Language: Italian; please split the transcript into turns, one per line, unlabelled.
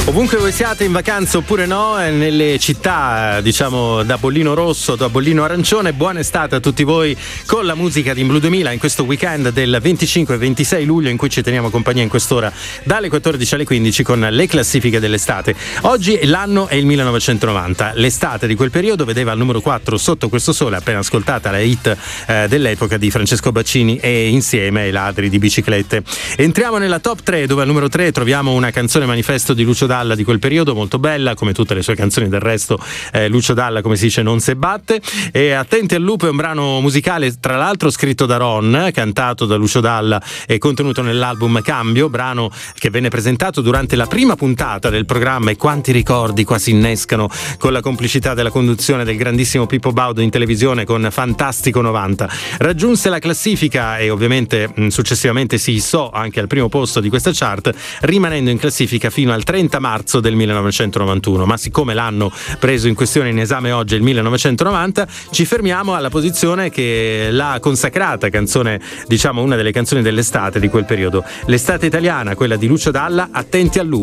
Ovunque voi siate in vacanza oppure no, nelle città diciamo da bollino rosso, da bollino arancione, buona estate a tutti voi con la musica di Blue 2000 in questo weekend del 25 e 26 luglio in cui ci teniamo compagnia in quest'ora dalle 14 alle 15 con le classifiche dell'estate. Oggi l'anno è il 1990, l'estate di quel periodo vedeva al numero 4 Sotto questo sole, appena ascoltata la hit dell'epoca di Francesco Baccini e Insieme ai ladri di biciclette. Entriamo nella top 3 dove al numero 3 troviamo una canzone manifesto di Lucio Dalla di quel periodo, molto bella come tutte le sue canzoni del resto. Lucio Dalla, come si dice, non se batte. E Attenti al lupo è un brano musicale tra l'altro scritto da Ron, cantato da Lucio Dalla e contenuto nell'album Cambio, brano che venne presentato durante la prima puntata del programma e quanti ricordi qua si innescano con la complicità della conduzione del grandissimo Pippo Baudo in televisione con Fantastico 90. Raggiunse la classifica e ovviamente successivamente si issò anche al primo posto di questa chart, rimanendo in classifica fino al 30 marzo del 1991, ma siccome l'anno preso in questione in esame oggi è il 1990, ci fermiamo alla posizione che l'ha consacrata, canzone, diciamo una delle canzoni dell'estate di quel periodo, l'estate italiana, quella di Lucio Dalla, Attenti al lupo.